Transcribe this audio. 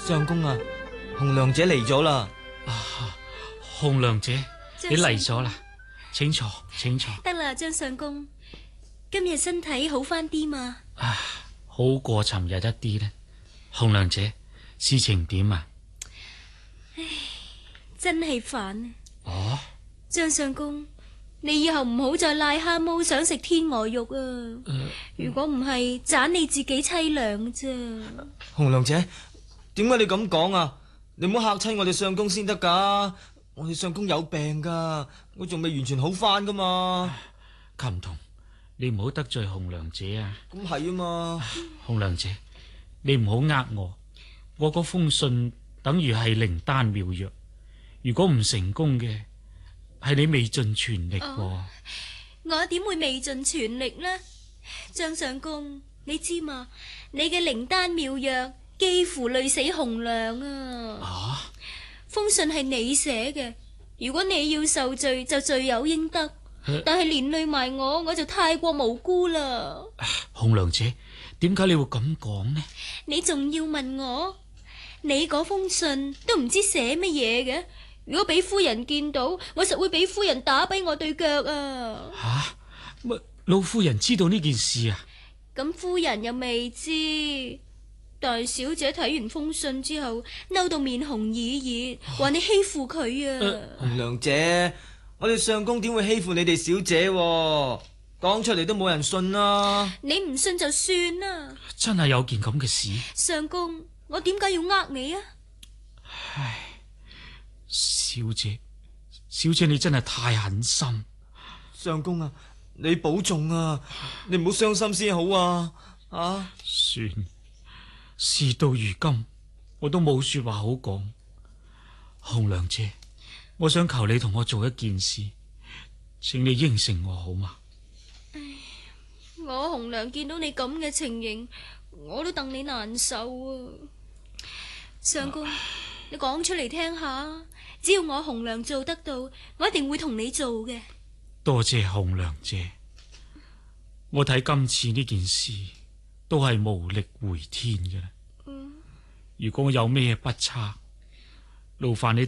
相公啊，紅娘姐嚟咗啦。 啊，紅娘姐，你嚟咗啦，請坐，請坐。 得啦，張相公，今日身體好翻啲嘛？ 啊，好過尋日一啲呢。紅娘姐，事情點啊？ 唉，真係煩啊！ 哦， 張相公，你以後唔好再癩蝦毛想食天鵝肉啊！如果唔係，盞你自己凄涼啫。 紅娘姐，點解你咁講啊？你唔好嚇親我哋相公先得噶，我哋相公有病噶，我仲未完全好翻噶嘛。 琴童，你唔好得罪紅娘姐啊！ 咁係啊嘛。 紅娘姐，你唔好呃我，我嗰封信等於係靈丹妙藥，如果唔成功嘅，係你未盡全力。 我點會未盡全力呢？張相公，你知嘛？你嘅靈丹妙藥幾乎累死紅娘啊！封信係你寫嘅，如果你要受罪，就罪有應得。但係連累埋我就太過無辜啦。 紅娘姐，點解你會咁講呢？ 你仲要問我？你嗰封信都唔知寫乜嘢嘅，如果俾夫人見到，我實會俾夫人打跛我對腳啊！ 乜老夫人知道呢件事啊？ 咁夫人又未知，但係小姐睇完封信之後，嬲到面紅耳熱，話你欺負佢啊！ 紅娘姐，我哋相公點會欺負你哋小姐啊？講出嚟都冇人信啦。 你唔信就算啦。 真係有件咁嘅事？ 相公，我點解要呃你啊？ 唉，小姐你真係太狠心。 相公啊，你保重啊，你唔好傷心先好啊！ 算，事到如今，我都冇說話好講。紅娘姐，我想求你同我做一件事，請你應承我好嗎？ 我紅娘見到你咁嘅情形，我都戥你難受啊！相公，你講出嚟聽下，只要我紅娘做得到，我一定會同你做嘅。 多謝紅娘姐，我睇今次呢件事都係無力回天嘅啦。如果我有咩不測，勞煩你